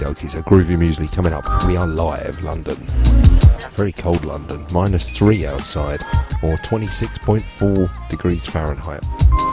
dokie, so Groovy Muesli coming up. We are live, London. Very cold London, -3 outside, or 26.4 degrees Fahrenheit.